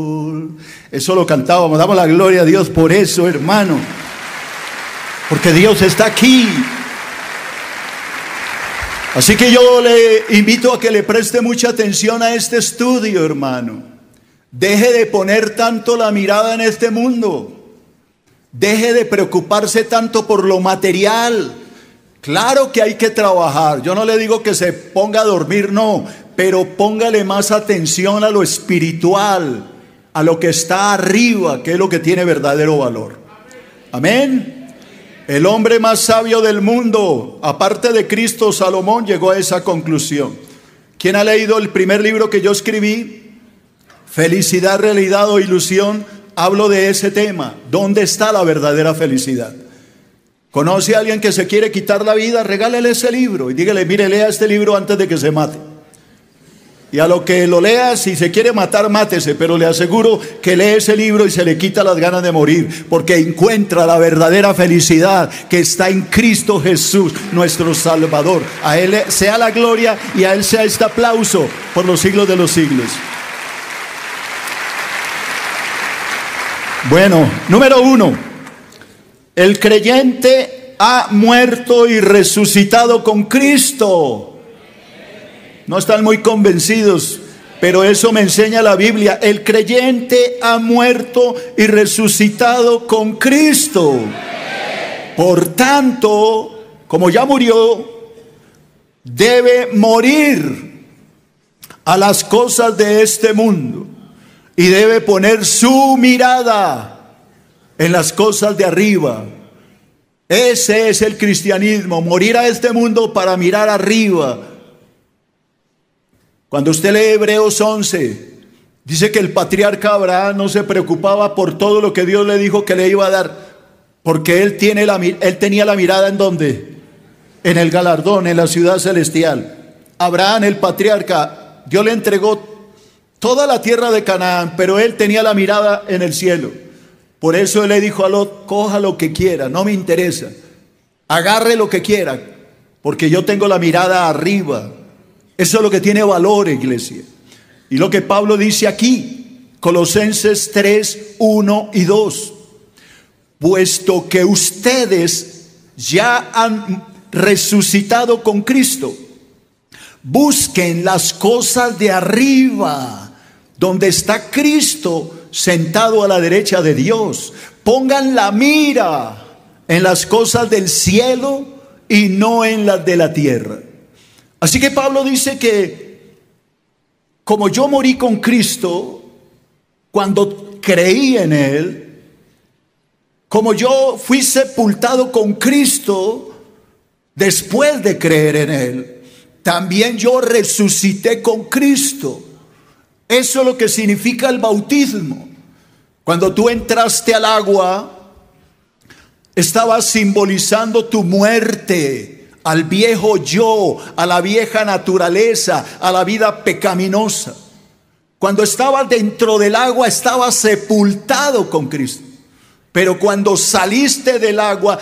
Eso lo cantábamos, damos la gloria a Dios por eso, hermano. Porque Dios está aquí. Así que yo le invito a que le preste mucha atención a este estudio, hermano. Deje de poner tanto la mirada en este mundo. Deje de preocuparse tanto por lo material. Claro que hay que trabajar. Yo no le digo que se ponga a dormir, no. Pero póngale más atención a lo espiritual, a lo que está arriba, que es lo que tiene verdadero valor. Amén. El hombre más sabio del mundo, aparte de Cristo, Salomón, llegó a esa conclusión. ¿Quién ha leído el primer libro que yo escribí? Felicidad, realidad o ilusión. Hablo de ese tema. ¿Dónde está la verdadera felicidad? ¿Conoce a alguien que se quiere quitar la vida? Regálele ese libro y dígale, mire, lea este libro antes de que se mate. Y a lo que lo lea, si se quiere matar, mátese, pero le aseguro que lee ese libro y se le quita las ganas de morir, porque encuentra la verdadera felicidad que está en Cristo Jesús, nuestro Salvador. A Él sea la gloria y a Él sea este aplauso por los siglos de los siglos. Bueno, número 1. El creyente ha muerto y resucitado con Cristo. No están muy convencidos, pero eso me enseña la Biblia. El creyente ha muerto y resucitado con Cristo. Por tanto, como ya murió, debe morir a las cosas de este mundo y debe poner su mirada en las cosas de arriba. Ese es el cristianismo, morir a este mundo para mirar arriba. Cuando usted lee Hebreos 11, dice que el patriarca Abraham no se preocupaba por todo lo que Dios le dijo que le iba a dar, porque él tenía la mirada ¿en dónde? En el galardón, en la ciudad celestial. Abraham, el patriarca, Dios le entregó toda la tierra de Canaán, pero él tenía la mirada en el cielo. Por eso él le dijo a Lot, coja lo que quiera, no me interesa, agarre lo que quiera, porque yo tengo la mirada arriba. Eso es lo que tiene valor, iglesia. Y lo que Pablo dice aquí, Colosenses 3, 1 y 2. Puesto que ustedes ya han resucitado con Cristo, busquen las cosas de arriba, donde está Cristo sentado a la derecha de Dios. Pongan la mira en las cosas del cielo y no en las de la tierra. Así que Pablo dice que como yo morí con Cristo cuando creí en Él, como yo fui sepultado con Cristo después de creer en Él, también yo resucité con Cristo. Eso es lo que significa el bautismo. Cuando tú entraste al agua, estabas simbolizando tu muerte al viejo yo, a la vieja naturaleza, a la vida pecaminosa. Cuando estabas dentro del agua, estabas sepultado con Cristo. Pero cuando saliste del agua,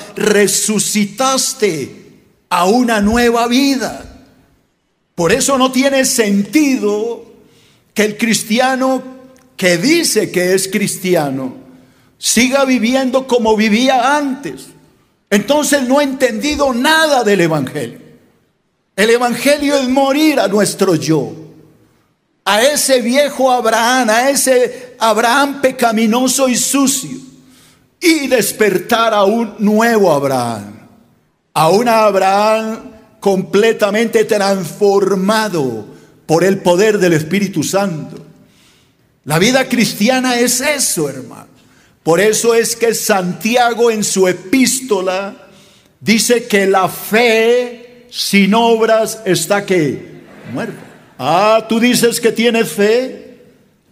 resucitaste a una nueva vida. Por eso no tiene sentido que el cristiano que dice que es cristiano siga viviendo como vivía antes. Entonces no ha entendido nada del evangelio. El evangelio es morir a nuestro yo, a ese viejo Abraham, a ese Abraham pecaminoso y sucio, y despertar a un nuevo Abraham, a un Abraham completamente transformado por el poder del Espíritu Santo. La vida cristiana es eso, hermano. Por eso es que Santiago en su epístola dice que la fe sin obras está ¿qué? Muerta. Ah, tú dices que tienes fe,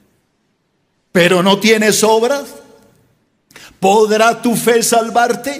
pero no tienes obras. ¿Podrá tu fe salvarte?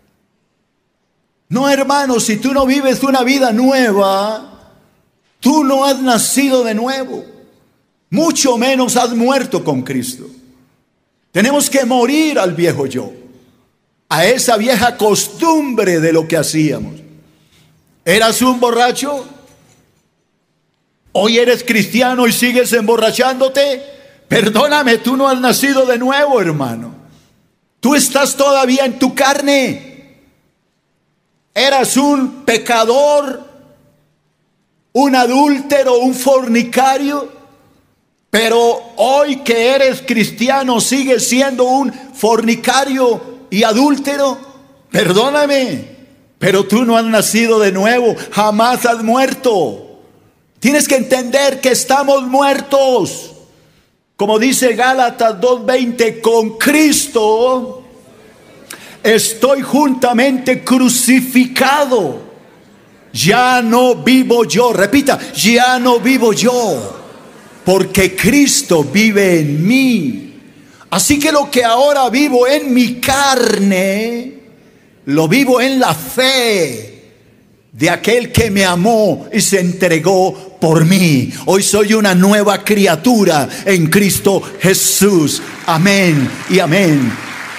No, hermano, si tú no vives una vida nueva, tú no has nacido de nuevo, mucho menos has muerto con Cristo. Tenemos que morir al viejo yo, a esa vieja costumbre de lo que hacíamos. ¿Eras un borracho? Hoy eres cristiano y sigues emborrachándote. Perdóname, tú no has nacido de nuevo, hermano. Tú estás todavía en tu carne. Eras un pecador, un adúltero, un fornicario. Pero hoy que eres cristiano, sigues siendo un fornicario y adúltero. Perdóname, pero tú no has nacido de nuevo. Jamás has muerto. Tienes que entender que estamos muertos. Como dice Gálatas 2:20, con Cristo estoy juntamente crucificado. Ya no vivo yo. Repita, ya no vivo yo, porque Cristo vive en mí. Así que lo que ahora vivo en mi carne, lo vivo en la fe de aquel que me amó y se entregó por mí. Hoy soy una nueva criatura en Cristo Jesús. Amén y amén.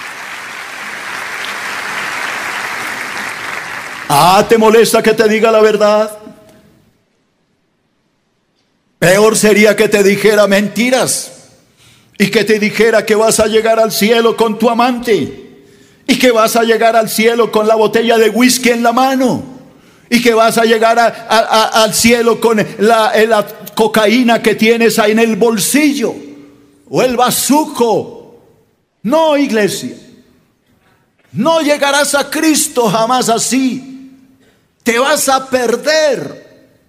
¿Te molesta que te diga la verdad? Peor sería que te dijera mentiras y que te dijera que vas a llegar al cielo con tu amante y que vas a llegar al cielo con la botella de whisky en la mano y que vas a llegar al cielo con la cocaína que tienes ahí en el bolsillo o el bazuco. No, iglesia, no llegarás a Cristo jamás así. Te vas a perder.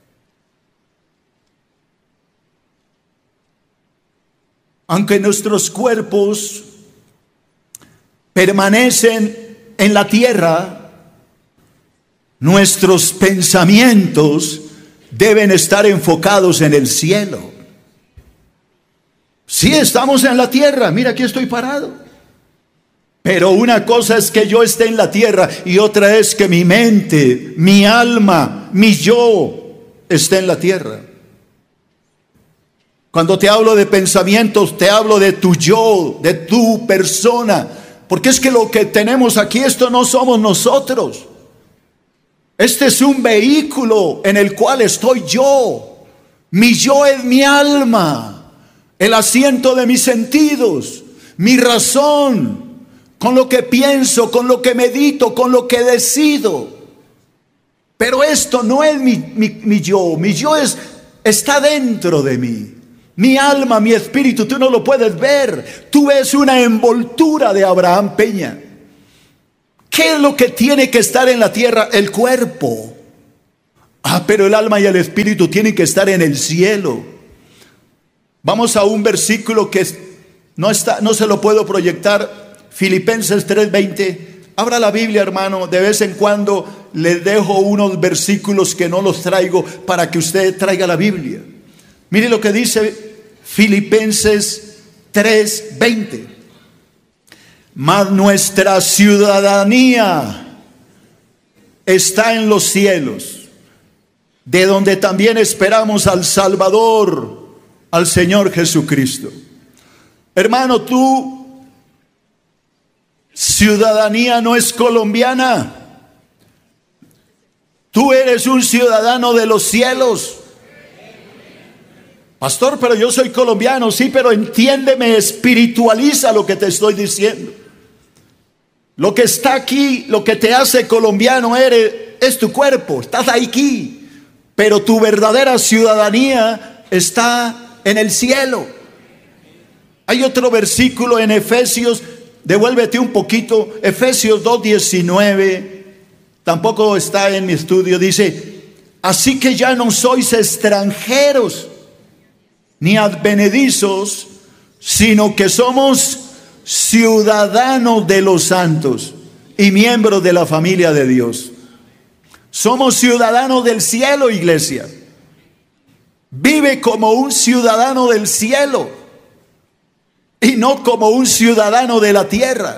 Aunque nuestros cuerpos permanecen en la tierra, nuestros pensamientos deben estar enfocados en el cielo. Sí, estamos en la tierra, mira, aquí estoy parado. Pero una cosa es que yo esté en la tierra y otra es que mi mente, mi alma, mi yo esté en la tierra. Cuando te hablo de pensamientos, te hablo de tu yo, de tu persona. Porque es que lo que tenemos aquí, esto no somos nosotros. Este es un vehículo en el cual estoy yo. Mi yo es mi alma, el asiento de mis sentidos, mi razón, con lo que pienso, con lo que medito, con lo que decido. Pero esto no es mi yo. Mi yo está dentro de mí. Mi alma, mi espíritu, tú no lo puedes ver. Tú ves una envoltura de Abraham Peña. ¿Qué es lo que tiene que estar en la tierra? El cuerpo. Pero el alma y el espíritu tienen que estar en el cielo. Vamos a un versículo que no se lo puedo proyectar. Filipenses 3:20. Abra la Biblia, hermano. De vez en cuando les dejo unos versículos que no los traigo para que usted traiga la Biblia. Mire lo que dice Filipenses 3:20. Mas nuestra ciudadanía está en los cielos, de donde también esperamos al Salvador, al Señor Jesucristo. Hermano, tu ciudadanía no es colombiana. Tú eres un ciudadano de los cielos. Pastor, pero yo soy colombiano. Sí, pero entiéndeme, espiritualiza lo que te estoy diciendo. Lo que está aquí, lo que te hace colombiano es tu cuerpo, estás aquí. Pero tu verdadera ciudadanía está en el cielo. Hay otro versículo en Efesios, devuélvete un poquito, Efesios 2:19, tampoco está en mi estudio, dice: así que ya no sois extranjeros ni advenedizos, sino que somos ciudadanos de los santos y miembros de la familia de Dios. Somos ciudadanos del cielo, iglesia. Vive como un ciudadano del cielo y no como un ciudadano de la tierra.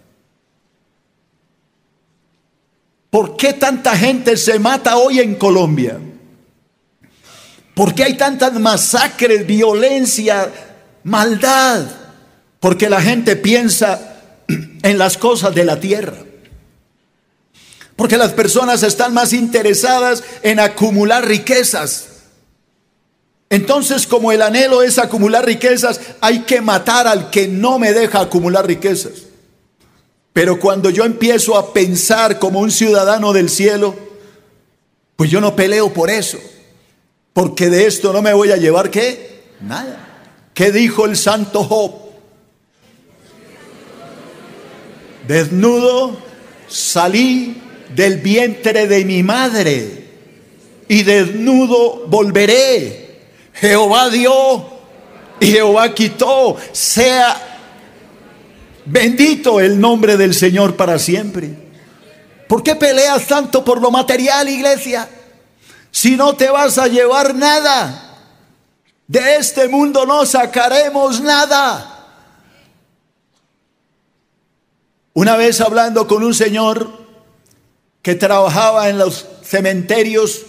¿Por qué tanta gente se mata hoy en Colombia? ¿Por qué hay tantas masacres, violencia, maldad? Porque la gente piensa en las cosas de la tierra. Porque las personas están más interesadas en acumular riquezas. Entonces, como el anhelo es acumular riquezas, hay que matar al que no me deja acumular riquezas. Pero cuando yo empiezo a pensar como un ciudadano del cielo, pues yo no peleo por eso, porque de esto no me voy a llevar ¿qué? Nada. ¿Qué dijo el santo Job? Desnudo salí del vientre de mi madre y desnudo volveré. Jehová dio y Jehová quitó. Sea bendito el nombre del Señor para siempre. ¿Por qué peleas tanto por lo material, iglesia? Si no te vas a llevar nada. De este mundo no sacaremos nada. Una vez hablando con un señor que trabajaba en los cementerios,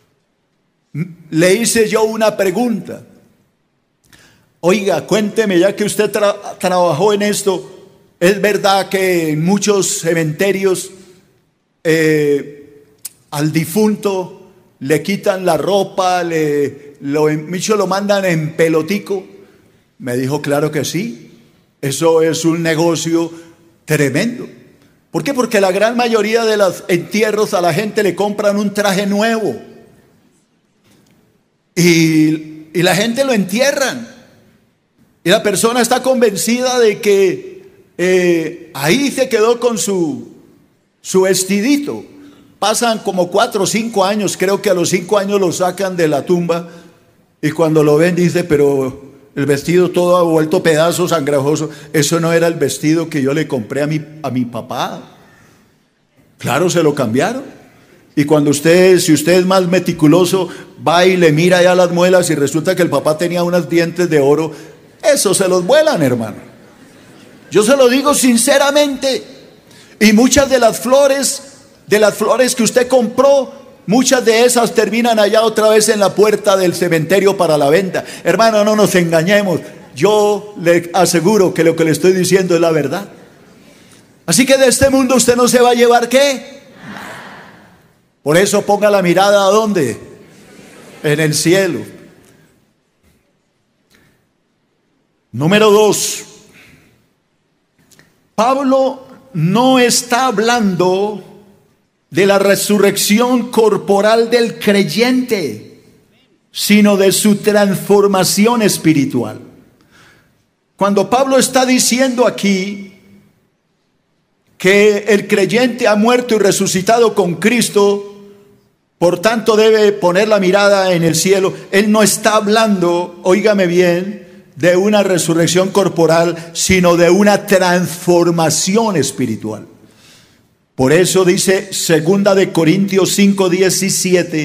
le hice yo una pregunta. Oiga, cuénteme, ya que usted trabajó en esto, ¿es verdad que en muchos cementerios al difunto le quitan la ropa, muchos lo mandan en pelotico? Me dijo, claro que sí, eso es un negocio tremendo. ¿Por qué? Porque la gran mayoría de los entierros a la gente le compran un traje nuevo y la gente lo entierran y la persona está convencida de que ahí se quedó con su vestidito. Pasan como 4 o 5 años, creo que a los 5 años lo sacan de la tumba y cuando lo ven dice, pero el vestido todo ha vuelto pedazos, sangrajoso. Eso no era el vestido que yo le compré a mi papá. Claro, se lo cambiaron. Y cuando si usted es más meticuloso, va y le mira ya las muelas y resulta que el papá tenía unos dientes de oro, eso se los vuelan, hermano. Yo se lo digo sinceramente. Y muchas de las flores que usted compró, muchas de esas terminan allá otra vez en la puerta del cementerio para la venta. Hermano, no nos engañemos. Yo le aseguro que lo que le estoy diciendo es la verdad. Así que de este mundo usted no se va a llevar ¿qué? Por eso ponga la mirada ¿a dónde? En el cielo. Número 2. Pablo no está hablando de la resurrección corporal del creyente, sino de su transformación espiritual. Cuando Pablo está diciendo aquí que el creyente ha muerto y resucitado con Cristo, por tanto debe poner la mirada en el cielo, él no está hablando, óigame bien, de una resurrección corporal, sino de una transformación espiritual. Por eso dice 2 Corintios 5:17,